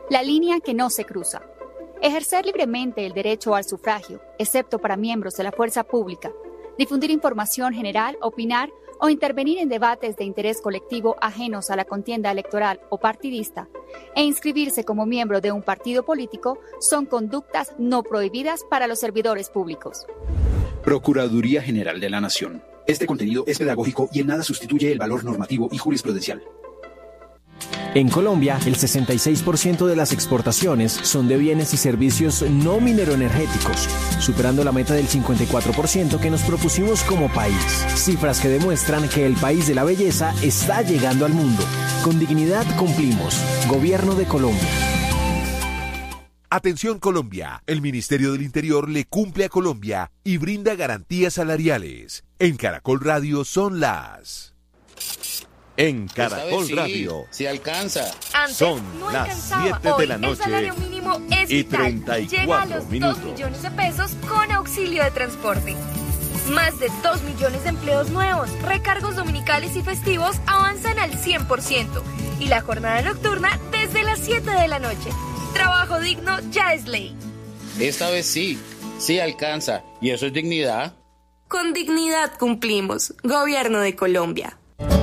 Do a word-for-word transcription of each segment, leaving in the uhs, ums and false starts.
La línea que no se cruza. Ejercer libremente el derecho al sufragio, excepto para miembros de la fuerza pública. Difundir información general, opinar o intervenir en debates de interés colectivo ajenos a la contienda electoral o partidista, e inscribirse como miembro de un partido político son conductas no prohibidas para los servidores públicos. Procuraduría General de la Nación. Este contenido es pedagógico y en nada sustituye el valor normativo y jurisprudencial. En Colombia, el sesenta y seis por ciento de las exportaciones son de bienes y servicios no mineroenergéticos, superando la meta del cincuenta y cuatro por ciento que nos propusimos como país. Cifras que demuestran que el país de la belleza está llegando al mundo. Con dignidad cumplimos. Gobierno de Colombia. Atención Colombia, el Ministerio del Interior le cumple a Colombia y brinda garantías salariales. En Caracol Radio son las... En Caracol sí, Radio. Si alcanza. Antes Son no las alcanzaba. siete de Hoy la noche el salario mínimo es y vital. treinta y Llega a cuatro los minutos. dos millones de pesos con auxilio de transporte. Más de dos millones de empleos nuevos, recargos dominicales y festivos avanzan al cien por ciento. Y la jornada nocturna desde las siete de la noche. Trabajo digno ya es ley. Esta vez sí, sí alcanza. ¿Y eso es dignidad? Con dignidad cumplimos. Gobierno de Colombia.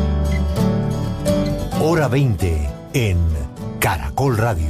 Hora veinte en Caracol Radio.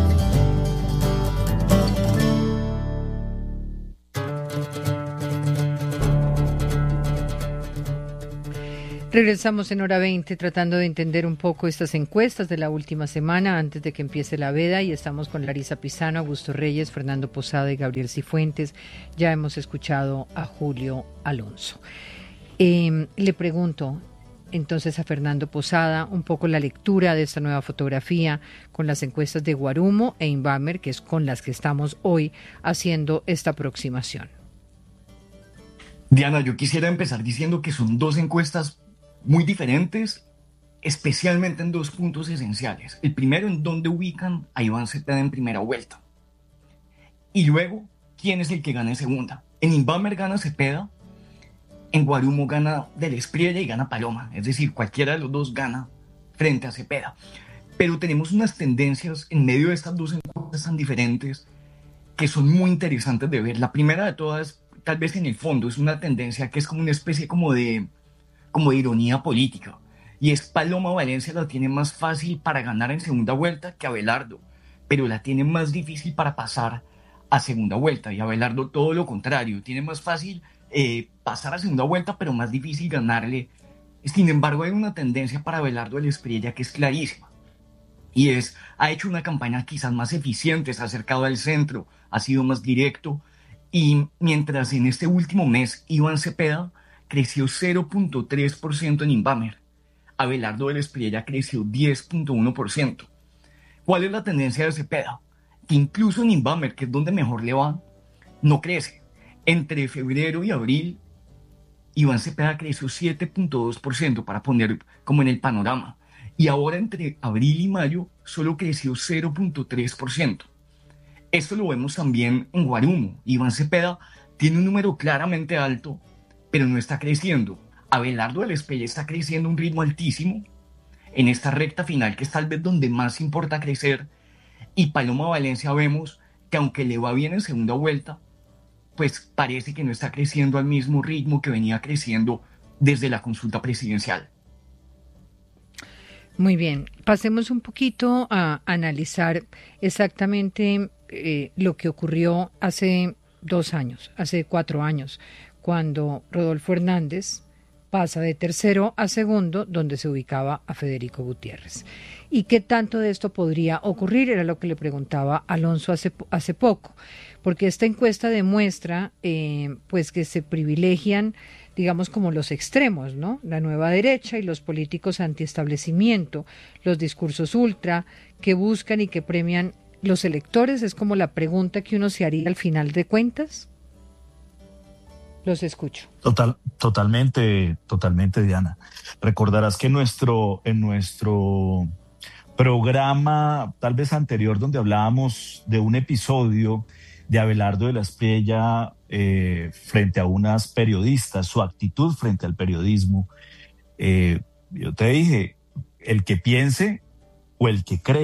Regresamos en Hora veinte tratando de entender un poco estas encuestas de la última semana antes de que empiece la veda, y estamos con Larisa Pisano, Augusto Reyes, Fernando Posada y Gabriel Cifuentes. Ya hemos escuchado a Julio Alonso. Eh, le pregunto entonces a Fernando Posada un poco la lectura de esta nueva fotografía con las encuestas de Guarumo e Inbamer, que es con las que estamos hoy haciendo esta aproximación. Diana, yo quisiera empezar diciendo que son dos encuestas muy diferentes, especialmente en dos puntos esenciales. El primero, en dónde ubican a Iván Cepeda en primera vuelta. Y luego, quién es el que gana en segunda. En Inbamer gana Cepeda, en Guarumo gana Del Espriella y gana Paloma. Es decir, cualquiera de los dos gana frente a Cepeda. Pero tenemos unas tendencias en medio de estas dos encuestas tan diferentes que son muy interesantes de ver. La primera de todas, tal vez en el fondo, es una tendencia que es como una especie como de, como de ironía política. Y es Paloma Valencia la tiene más fácil para ganar en segunda vuelta que Abelardo, pero la tiene más difícil para pasar a segunda vuelta. Y Abelardo todo lo contrario, tiene más fácil eh, pasar a segunda vuelta, pero más difícil ganarle. Sin embargo, hay una tendencia para Abelardo Del Espriella que es clarísima. Y es, ha hecho una campaña quizás más eficiente, se ha acercado al centro, ha sido más directo. Y mientras en este último mes Iván Cepeda creció cero punto tres por ciento en Inbamer, Abelardo Del Espriella creció diez punto uno por ciento. ¿Cuál es la tendencia de Cepeda? Que incluso en Inbamer, que es donde mejor le va, no crece. Entre febrero y abril, Iván Cepeda creció siete punto dos por ciento, para poner como en el panorama. Y ahora entre abril y mayo solo creció cero punto tres por ciento. Esto lo vemos también en Guarumo. Iván Cepeda tiene un número claramente alto, pero no está creciendo. Abelardo Del Espriella está creciendo a un ritmo altísimo en esta recta final, que es tal vez donde más importa crecer. Y Paloma Valencia vemos que aunque le va bien en segunda vuelta, pues parece que no está creciendo al mismo ritmo que venía creciendo desde la consulta presidencial. Muy bien, pasemos un poquito a analizar exactamente eh, lo que ocurrió hace dos años, hace cuatro años, cuando Rodolfo Hernández pasa de tercero a segundo, donde se ubicaba a Federico Gutiérrez. ¿Y qué tanto de esto podría ocurrir? Era lo que le preguntaba Alonso hace, hace poco, porque esta encuesta demuestra eh, pues que se privilegian, digamos, como los extremos, ¿no? La nueva derecha y los políticos antiestablecimiento, los discursos ultra que buscan y que premian los electores. Es como la pregunta que uno se haría al final de cuentas. Los escucho. Total, totalmente, totalmente, Diana. Recordarás que nuestro, en nuestro programa, tal vez anterior, donde hablábamos de un episodio de Abelardo Del Espriella eh, frente a unas periodistas, su actitud frente al periodismo, eh, yo te dije, el que piense o el que crea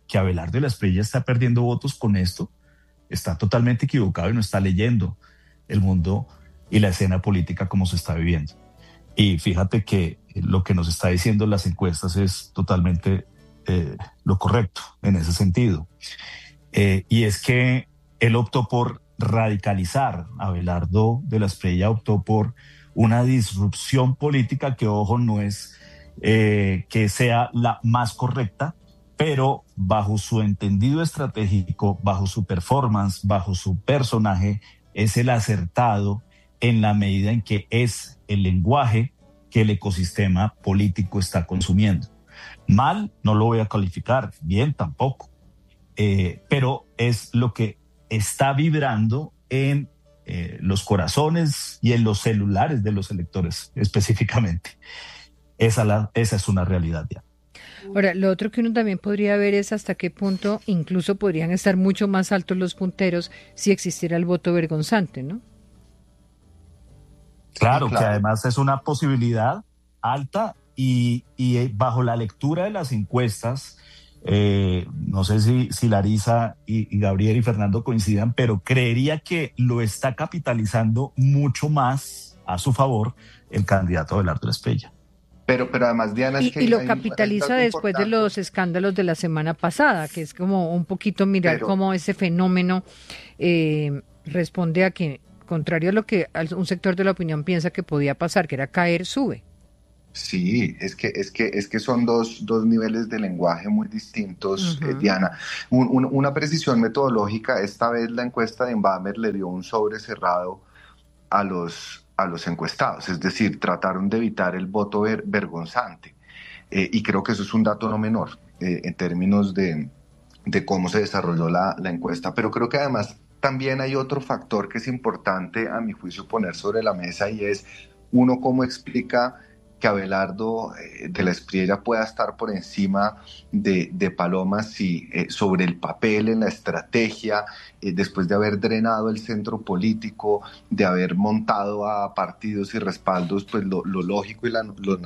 que Abelardo de la Espriella está perdiendo votos con esto, está totalmente equivocado y no está leyendo el mundo y la escena política como se está viviendo. Y fíjate que lo que nos está diciendo las encuestas es totalmente eh, lo correcto en ese sentido. Eh, y es que él optó por radicalizar. Abelardo de la Espriella optó por una disrupción política que, ojo, no es eh, que sea la más correcta, pero bajo su entendido estratégico, bajo su performance, bajo su personaje, es el acertado en la medida en que es el lenguaje que el ecosistema político está consumiendo. Mal no lo voy a calificar, bien tampoco, eh, pero es lo que está vibrando en eh, los corazones y en los celulares de los electores específicamente. Esa, la, esa es una realidad ya. Ahora, lo otro que uno también podría ver es hasta qué punto incluso podrían estar mucho más altos los punteros si existiera el voto vergonzante, ¿no? Claro, Sí, claro. que además es una posibilidad alta y, y bajo la lectura de las encuestas, eh, no sé si, si Larisa y, y Gabriel y Fernando coincidan, pero creería que lo está capitalizando mucho más a su favor el candidato Abelardo de la Espriella. Pero, pero además, Diana, es Y, que y lo hay- capitaliza hay algo después de importante. los escándalos de la semana pasada, que es como un poquito mirar Pero- cómo ese fenómeno eh, responde a que, contrario a lo que un sector de la opinión piensa que podía pasar, que era caer, sube. Sí, es que, es que, es que son dos, dos niveles de lenguaje muy distintos, Ujú. eh, Diana. Un- un- una precisión metodológica, esta vez la encuesta de Inbamer le dio un sobre cerrado a los, a los encuestados, es decir, trataron de evitar el voto ver- vergonzante. Eh, y creo que eso es un dato no menor eh, en términos de, de cómo se desarrolló la, la encuesta. Pero creo que además también hay otro factor que es importante, a mi juicio, poner sobre la mesa, y es uno cómo explica que Abelardo eh, de la Espriella pueda estar por encima de, de Paloma, si eh, sobre el papel, en la estrategia, eh, después de haber drenado el centro político, de haber montado a partidos y respaldos, pues lo, lo lógico y la, lo